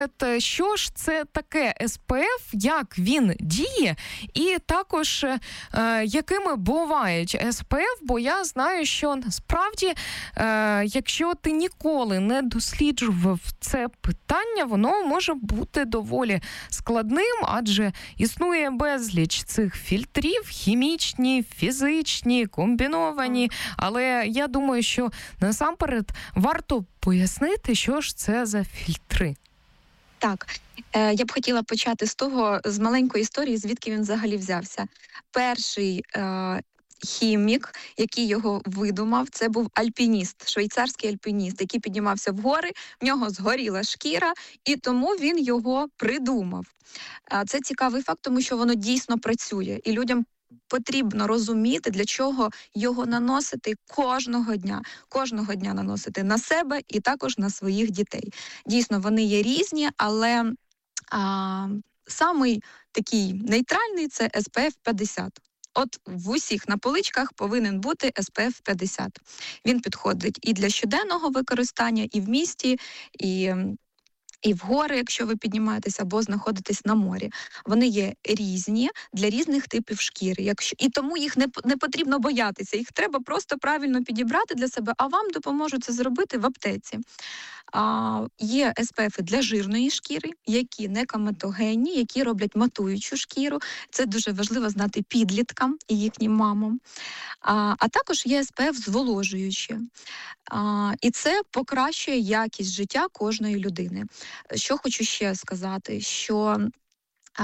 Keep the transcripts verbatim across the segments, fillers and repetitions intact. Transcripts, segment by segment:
Що ж це таке ес пе еф, як він діє, і також е, якими бувають ес пе еф, бо я знаю, що насправді, е, якщо ти ніколи не досліджував це питання, воно може бути доволі складним, адже існує безліч цих фільтрів, хімічні, фізичні, комбіновані, але я думаю, що насамперед варто пояснити, що ж це за фільтри. Так, е, я б хотіла почати з того, з маленької історії, звідки він взагалі взявся. Перший е, хімік, який його видумав, це був альпініст, швейцарський альпініст, який піднімався в гори, в нього згоріла шкіра, і тому він його придумав. Е, це цікавий факт, тому що воно дійсно працює, і людям потрібно розуміти, для чого його наносити кожного дня. Кожного дня наносити на себе і також на своїх дітей. Дійсно, вони є різні, але а, самий такий нейтральний – це ес пе еф п'ятдесят. От в усіх на поличках повинен бути ес пе еф п'ятдесят. Він підходить і для щоденного використання, і в місті, і... і в гори, якщо ви піднімаєтесь або знаходитесь на морі. Вони є різні для різних типів шкіри. Якщо... І тому їх не, не потрібно боятися. Їх треба просто правильно підібрати для себе, а вам допоможуть це зробити в аптеці. А, є ес пе ефи для жирної шкіри, які не комедогенні, які роблять матуючу шкіру. Це дуже важливо знати підліткам і їхнім мамам. А, а також є ес пе еф зволожуючі. А, і це покращує якість життя кожної людини. Що хочу ще сказати, що а,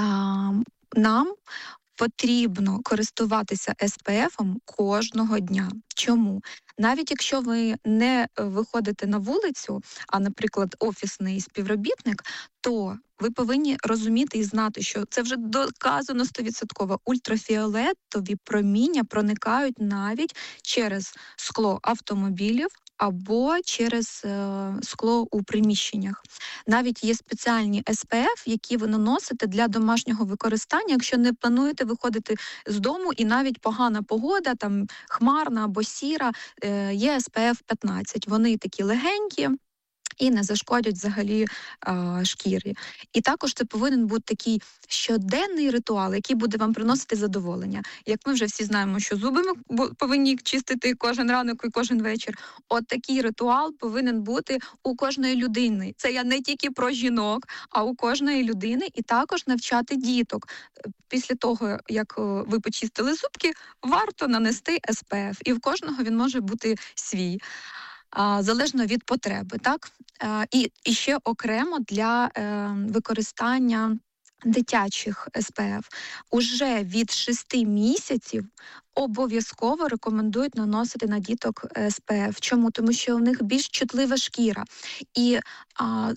нам потрібно користуватися ес пе ефом кожного дня. Чому? Навіть якщо ви не виходите на вулицю, а, наприклад, офісний співробітник, то ви повинні розуміти і знати, що це вже доказано сто відсотків. Ультрафіолетові проміння проникають навіть через скло автомобілів, або через е, скло у приміщеннях. Навіть є спеціальні ес пе еф, які ви наносите для домашнього використання, якщо не плануєте виходити з дому і навіть погана погода, там хмарна або сіра, е, є ес пе еф п'ятнадцять. Вони такі легенькі і не зашкодять взагалі а, шкірі. І також це повинен бути такий щоденний ритуал, який буде вам приносити задоволення. Як ми вже всі знаємо, що зуби ми повинні чистити кожен ранок і кожен вечір. От такий ритуал повинен бути у кожної людини. Це я не тільки про жінок, а у кожної людини. І також навчати діток. Після того, як ви почистили зубки, варто нанести ес пе еф. І в кожного він може бути свій. Залежно від потреби, так? І, і ще окремо для е, використання дитячих ес пе еф. Уже від шести місяців обов'язково рекомендують наносити на діток ес пе еф. Чому? Тому що у них більш чутлива шкіра. І а,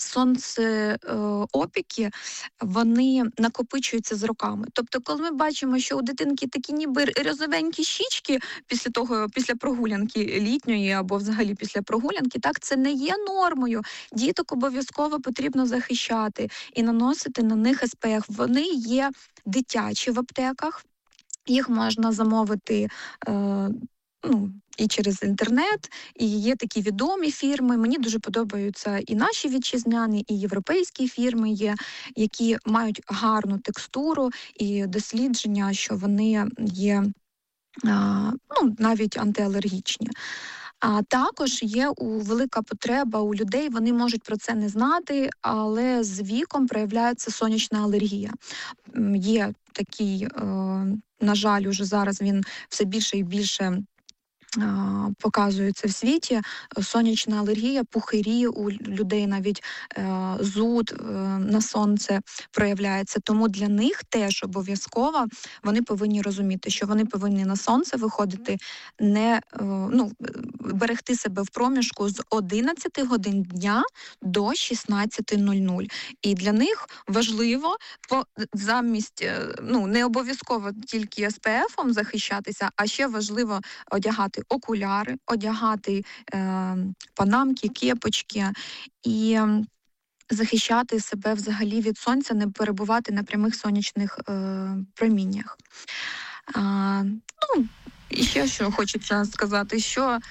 сонцеопіки, вони накопичуються з роками. Тобто, коли ми бачимо, що у дитинки такі ніби розовенькі щічки після того, після прогулянки літньої або взагалі після прогулянки, так, це не є нормою. Діток обов'язково потрібно захищати і наносити на них ес пе еф. Вони є дитячі в аптеках. Їх можна замовити е, ну, і через інтернет, і є такі відомі фірми. Мені дуже подобаються і наші вітчизняні, і європейські фірми є, які мають гарну текстуру і дослідження, що вони є е, ну, навіть антиалергічні. А також є у велика потреба у людей, вони можуть про це не знати, але з віком проявляється сонячна алергія. Є такий, е, на жаль, уже зараз він все більше і більше показується в світі, сонячна алергія, пухирі у людей, навіть е, зуд е, на сонце проявляється. Тому для них теж обов'язково вони повинні розуміти, що вони повинні на сонце виходити, не е, ну, берегти себе в проміжку з одинадцяти годин дня до шістнадцяти нуль нуль. І для них важливо по, замість, ну, не обов'язково тільки ес пе ефом захищатися, а ще важливо одягати окуляри, одягати е, панамки, кепочки і захищати себе взагалі від сонця, не перебувати на прямих сонячних е, проміннях. А, ну, і ще що хочеться сказати, що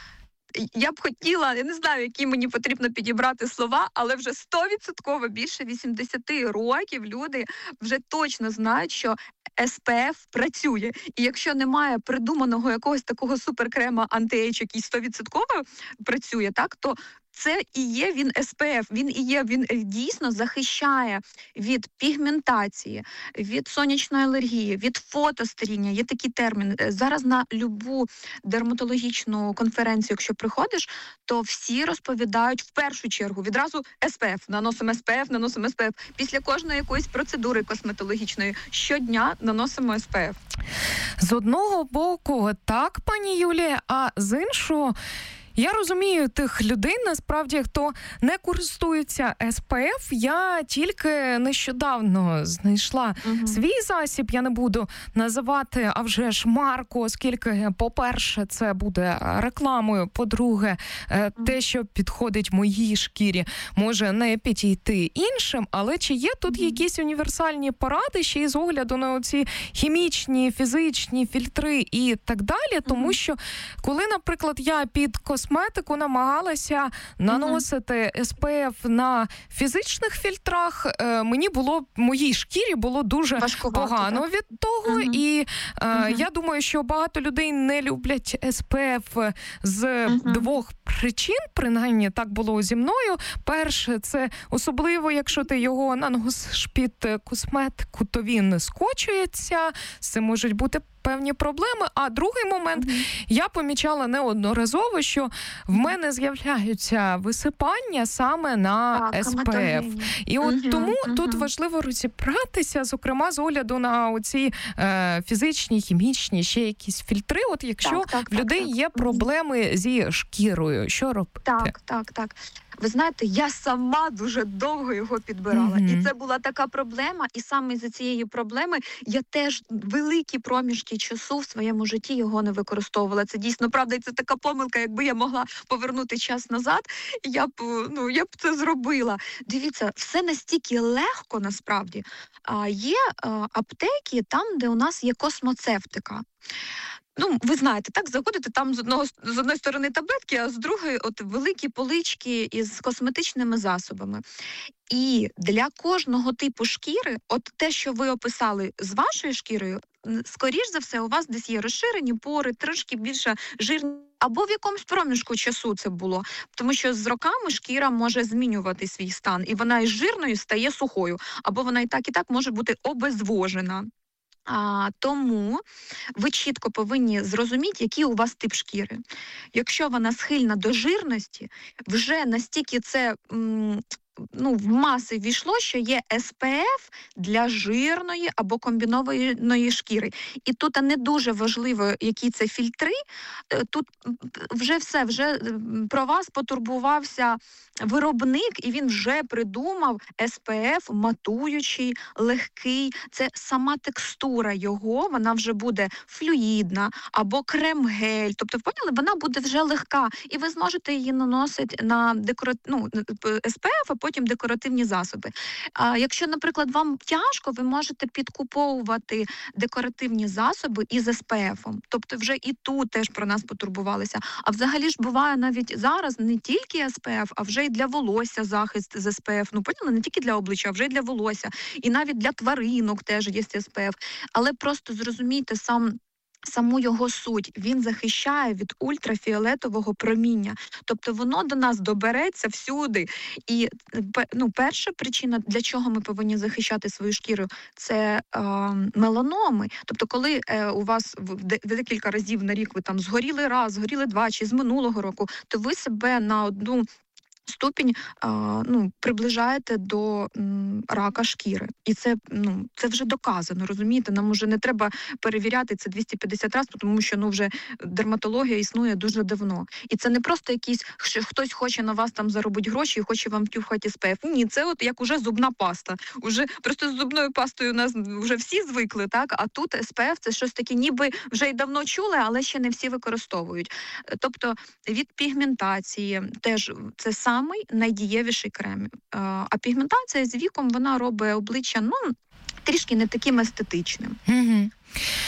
Я б хотіла, я не знаю, які мені потрібно підібрати слова, але вже сто відсотків більше вісімдесят років люди вже точно знають, що ес пе еф працює. І якщо немає придуманого якогось такого суперкрема анти-ейдж, який сто відсотків працює, так, то це і є він ес пе еф, він і є, він дійсно захищає від пігментації, від сонячної алергії, від фотостаріння. Є такий термін. Зараз на любу дерматологічну конференцію, якщо приходиш, то всі розповідають в першу чергу відразу ес пе еф, наносимо ес пе еф, наносимо ес пе еф. Після кожної якоїсь процедури косметологічної щодня наносимо ес пе еф. З одного боку, так, пані Юлія, а з іншого, я розумію тих людей, насправді, хто не користується ес пе еф. Я тільки нещодавно знайшла uh-huh. свій засіб. Я не буду називати, а вже ж марку, оскільки, по-перше, це буде рекламою, по-друге, uh-huh. те, що підходить моїй шкірі, може не підійти іншим, але чи є тут uh-huh. якісь універсальні поради ще й з огляду на оці хімічні, фізичні фільтри і так далі? Тому uh-huh. що, коли, наприклад, я під косметику намагалася наносити uh-huh. ес пе еф на фізичних фільтрах, е, мені було, моїй шкірі було дуже важкувато, погано так? від того. Uh-huh. І е, uh-huh. я думаю, що багато людей не люблять ес пе еф з uh-huh. двох причин, принаймні так було зі мною. Перше, це особливо, якщо ти його наносиш під косметику, то він скочується, це можуть бути певні проблеми. А другий момент, mm-hmm. я помічала неодноразово, що в мене з'являються висипання саме на так, ес пе еф. І от mm-hmm. тому mm-hmm. тут важливо розібратися, зокрема, з огляду на оці е, фізичні, хімічні, ще якісь фільтри. От якщо так, так, в людей так, є так. проблеми зі шкірою, що робити? Так, так, так. Ви знаєте, я сама дуже довго його підбирала. Mm-hmm. І це була така проблема. І саме з цієї проблеми я теж великі проміжки часу в своєму житті його не використовувала. Це дійсно правда, і це така помилка, якби я могла повернути час назад, я б, ну, я б це зробила. Дивіться, все настільки легко насправді. А є а, аптеки там, де у нас є космоцевтика. Ну, ви знаєте, так, заходите, там з одного з одної сторони таблетки, а з другої от великі полички із косметичними засобами. І для кожного типу шкіри, от те, що ви описали з вашою шкірою, скоріш за все, у вас десь є розширені пори, трошки більше жирні, або в якомусь проміжку часу це було. Тому що з роками шкіра може змінювати свій стан, і вона із жирною стає сухою, або вона і так, і так може бути обезвожена. А, тому ви чітко повинні зрозуміти, який у вас тип шкіри. Якщо вона схильна до жирності, вже настільки це м, ну, в маси війшло, що є ес пе еф для жирної або комбінованої шкіри. І тут не дуже важливо, які це фільтри. Тут вже все, вже про вас потурбувався виробник, і він вже придумав ес пе еф матуючий, легкий. Це сама текстура його, вона вже буде флюїдна або крем-гель. Тобто, поняли, вона буде вже легка. І ви зможете її наносити на декора... ну, ес пе еф, а потім декоративні засоби. А якщо, наприклад, вам тяжко, ви можете підкуповувати декоративні засоби із ес пе ефом. Тобто вже і тут теж про нас потурбувалися. А взагалі ж буває навіть зараз не тільки ес пе еф, а вже й для волосся захист з ес пе еф. Ну, поняли, не тільки для обличчя, а вже й для волосся. І навіть для тваринок теж є ес пе еф. Але просто зрозумійте сам саму його суть. Він захищає від ультрафіолетового проміння. Тобто воно до нас добереться всюди. І ну, перша причина, для чого ми повинні захищати свою шкіру, це е, меланоми. Тобто коли е, у вас декілька разів на рік ви там згоріли раз, згоріли два, чи з минулого року, то ви себе на одну ступінь а, ну, приближаєте до м, рака шкіри. І це, ну, це вже доказано, розумієте? Нам вже не треба перевіряти це двісті п'ятдесят разів, тому що ну, вже дерматологія існує дуже давно. І це не просто якийсь, що хтось хоче на вас там заробити гроші і хоче вам втюхати ес пе еф. Ні, це от як уже зубна паста. Уже просто з зубною пастою у нас вже всі звикли, так? А тут ес пе еф це щось таке, ніби вже й давно чули, але ще не всі використовують. Тобто від пігментації теж це сам самий найдієвіший крем. А пігментація з віком, вона робить обличчя, ну, трішки не таким естетичним. Угу.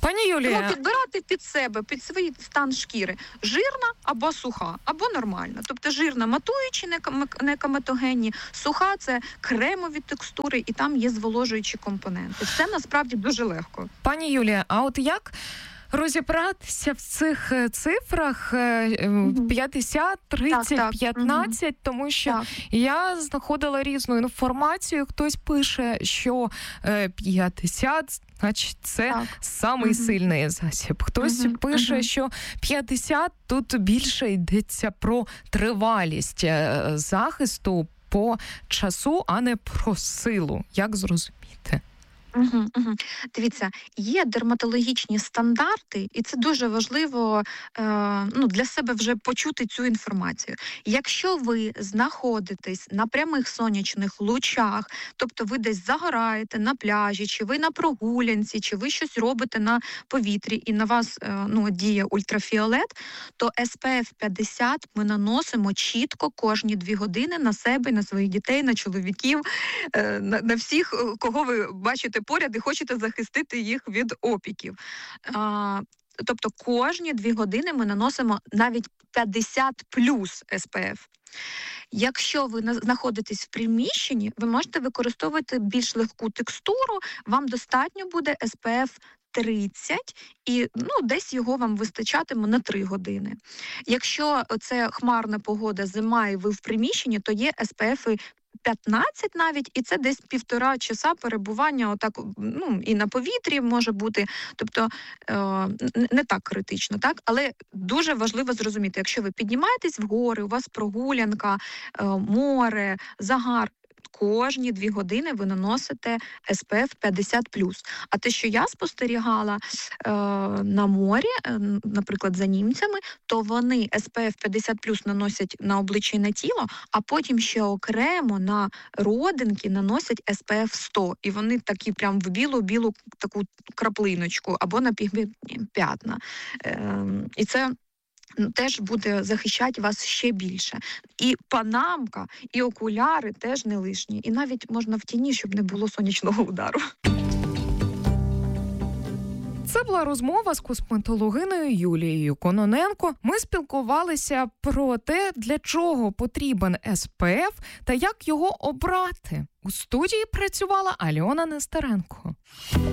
Пані Юлія, Тому підбирати під себе, під свій стан шкіри. Жирна або суха, або нормальна. Тобто жирна матуючі, не коматогенні, суха – це кремові текстури, і там є зволожуючі компоненти. Це насправді дуже легко. Пані Юлія, а от як розібратися в цих цифрах п'ятдесят, тридцять, п'ятнадцять, тому що так. Я знаходила різну інформацію. Хтось пише, що п'ятдесят, значить, це так. самий uh-huh. сильний засіб. Хтось uh-huh. пише, uh-huh. що п'ятдесят, тут більше йдеться про тривалість захисту по часу, а не про силу. Як зрозуміти? Угу, угу. Дивіться, є дерматологічні стандарти, і це дуже важливо е, ну, для себе вже почути цю інформацію. Якщо ви знаходитесь на прямих сонячних лучах, тобто ви десь загораєте на пляжі, чи ви на прогулянці, чи ви щось робите на повітрі, і на вас е, ну, діє ультрафіолет, то ес пе еф п'ятдесят ми наносимо чітко кожні дві години на себе, на своїх дітей, на чоловіків, е, на, на всіх, кого ви бачите поряд і хочете захистити їх від опіків. А, тобто кожні дві години ми наносимо навіть п'ятдесят плюс ес пе еф. Якщо ви знаходитесь в приміщенні, ви можете використовувати більш легку текстуру, вам достатньо буде ес пе еф тридцять, і ну, десь його вам вистачатиме на три години. Якщо це хмарна погода, зима, і ви в приміщенні, то є ес пе еф п'ятнадцять навіть, і це десь півтора часа перебування отак, ну, і на повітрі може бути, тобто е, не так критично, так? Але дуже важливо зрозуміти, якщо ви піднімаєтесь в гори, у вас прогулянка, е, море, загар, кожні дві години ви наносите ес пе еф п'ятдесят плюс. А те, що я спостерігала е, на морі, е, наприклад, за німцями, то вони ес пе еф п'ятдесят плюс наносять на обличчя і на тіло, а потім ще окремо на родинки наносять ес пе еф сто. І вони такі прям в білу-білу таку краплиночку або на пігментні п'ятна. Е, і це теж буде захищати вас ще більше. І панамка, і окуляри теж не лишні. І навіть можна в тіні, щоб не було сонячного удару. Це була розмова з косметологиною Юлією Кононенко. Ми спілкувалися про те, для чого потрібен ес пе еф та як його обрати. У студії працювала Альона Нестеренко.